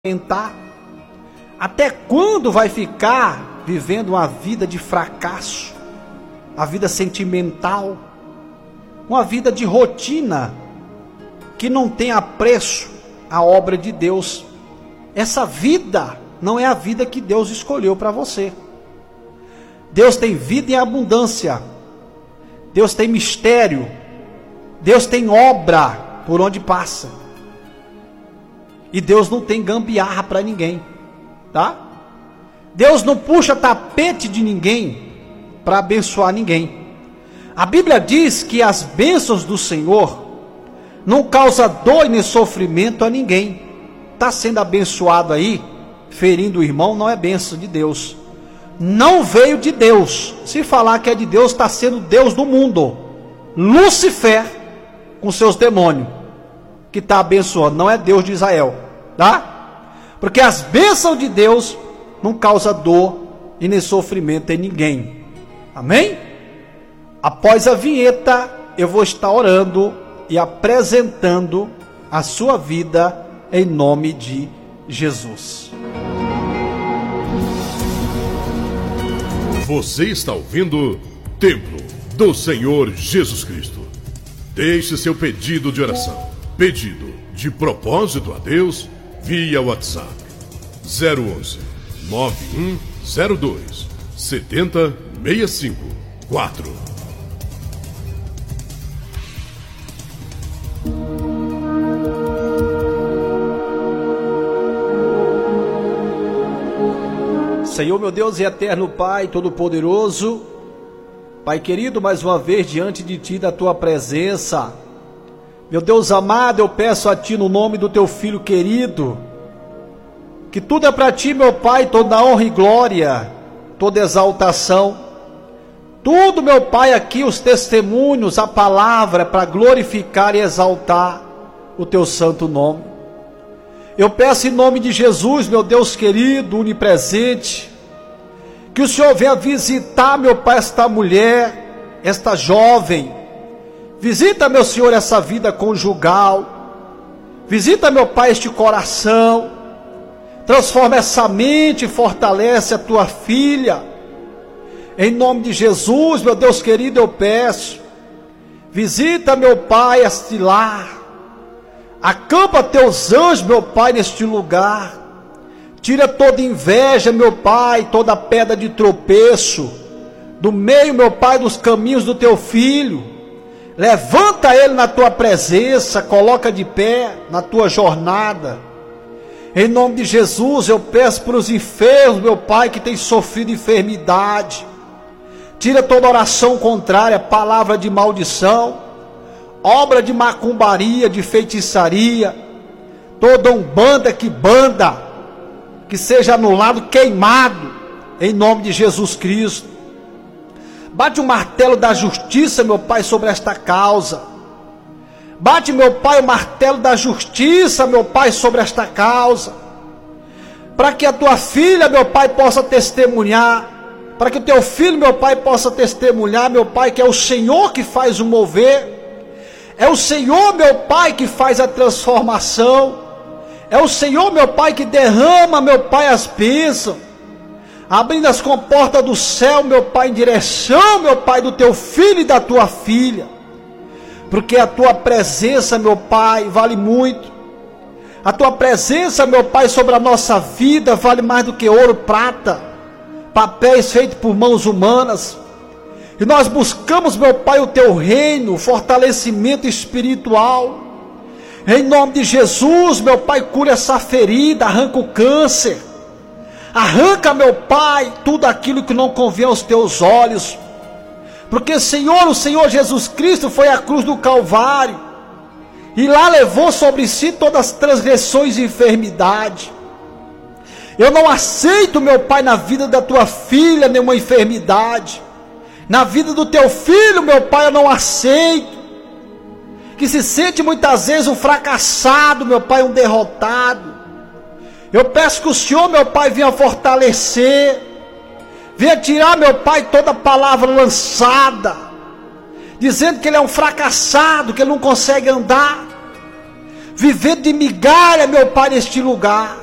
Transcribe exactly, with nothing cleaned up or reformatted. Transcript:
tentar? Até quando vai ficar vivendo uma vida de fracasso, a vida sentimental, uma vida de rotina que não tem apreço à obra de Deus? Essa vida não é a vida que Deus escolheu para você. Deus tem vida em abundância, Deus tem mistério, Deus tem obra por onde passa. E Deus não tem gambiarra para ninguém, tá? Deus não puxa tapete de ninguém para abençoar ninguém. A Bíblia diz que as bênçãos do Senhor não causam dor nem sofrimento a ninguém. Está sendo abençoado aí, ferindo o irmão, não é bênção de Deus. Não veio de Deus. Se falar que é de Deus, está sendo Deus do mundo. Lúcifer com seus demônios que está abençoando, não é Deus de Israel, tá? Porque as bênçãos de Deus não causam dor e nem sofrimento em ninguém. Amém? Após a vinheta, eu vou estar orando e apresentando a sua vida em nome de Jesus. Você está ouvindo Templo do Senhor Jesus Cristo. Deixe seu pedido de oração, pedido de propósito a Deus via WhatsApp zero onze, nove um zero dois, sete zero seis cinco quatro. Senhor, meu Deus e eterno Pai Todo-Poderoso, Pai querido, mais uma vez diante de Ti, da Tua presença, meu Deus amado, eu peço a Ti no nome do Teu Filho querido, que tudo é para Ti, meu Pai, toda honra e glória, toda exaltação, tudo, meu Pai, aqui os testemunhos, a palavra, para glorificar e exaltar o Teu santo nome. Eu peço em nome de Jesus, meu Deus querido, onipresente, que o Senhor venha visitar, meu Pai, esta mulher, esta jovem. Visita, meu Senhor, essa vida conjugal. Visita, meu Pai, este coração. Transforma essa mente e fortalece a tua filha. Em nome de Jesus, meu Deus querido, eu peço. Visita, meu Pai, este lar. Acampa teus anjos, meu Pai, neste lugar. Tira toda inveja, meu Pai, toda pedra de tropeço do meio, meu Pai, dos caminhos do teu filho. Levanta ele na tua presença, coloca de pé na tua jornada. Em nome de Jesus, eu peço para os enfermos, meu Pai, que tem sofrido enfermidade. Tira toda oração contrária, palavra de maldição, obra de macumbaria, de feitiçaria, toda umbanda que banda, que seja anulado, queimado, em nome de Jesus Cristo. Bate o martelo da justiça, meu Pai, sobre esta causa. Bate, meu Pai, o martelo da justiça, meu Pai, sobre esta causa. Para que a tua filha, meu Pai, possa testemunhar. Para que o teu filho, meu Pai, possa testemunhar, meu Pai, que é o Senhor que faz o mover. É o Senhor, meu Pai, que faz a transformação. É o Senhor, meu Pai, que derrama, meu Pai, as bênçãos. Abrindo as comportas do céu, meu Pai, em direção, meu Pai, do teu filho e da tua filha. Porque a tua presença, meu Pai, vale muito. A tua presença, meu Pai, sobre a nossa vida vale mais do que ouro, prata, papéis feitos por mãos humanas. E nós buscamos, meu Pai, o teu reino, o fortalecimento espiritual. Em nome de Jesus, meu Pai, cura essa ferida, arranca o câncer. Arranca, meu Pai, tudo aquilo que não convém aos teus olhos. Porque, Senhor, o Senhor Jesus Cristo foi à cruz do Calvário. E lá levou sobre si todas as transgressões e enfermidade. Eu não aceito, meu Pai, na vida da tua filha nenhuma enfermidade. Na vida do teu filho, meu Pai, eu não aceito. Que se sente muitas vezes um fracassado, meu Pai, um derrotado. Eu peço que o Senhor, meu Pai, venha fortalecer. Venha tirar, meu Pai, toda palavra lançada, dizendo que ele é um fracassado, que ele não consegue andar. vivendo de migalha, meu Pai, neste lugar.